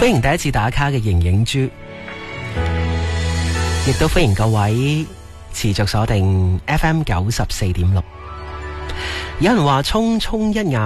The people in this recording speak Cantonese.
歡迎第一次打卡嘅盈盈豬，亦都歡迎各位持續鎖定 FM 94.6。有人話匆匆一眼